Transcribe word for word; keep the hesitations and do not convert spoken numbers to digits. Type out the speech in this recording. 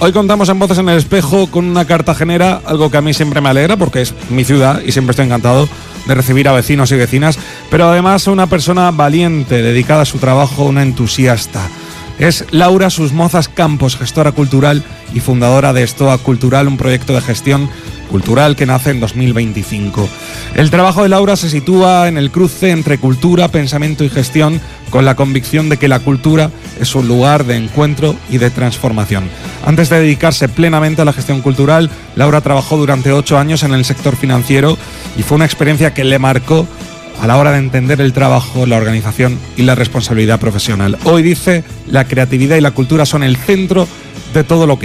Hoy contamos en Voces en el Espejo con una cartagenera, algo que a mí siempre me alegra porque es mi ciudad y siempre estoy encantado de recibir a vecinos y vecinas, pero además una persona valiente, dedicada a su trabajo, una entusiasta. Es Laura Susmozas Campos, gestora cultural y fundadora de Estoa Cultural, un proyecto de gestión cultural que nace en dos mil veinticinco. El trabajo de Laura se sitúa en el cruce entre cultura, pensamiento y gestión, con la convicción de que la cultura es un lugar de encuentro y de transformación. Antes de dedicarse plenamente a la gestión cultural, Laura trabajó durante ocho años en el sector financiero y fue una experiencia que le marcó a la hora de entender el trabajo, la organización y la responsabilidad profesional. Hoy dice, la creatividad y la cultura son el centro de todo lo que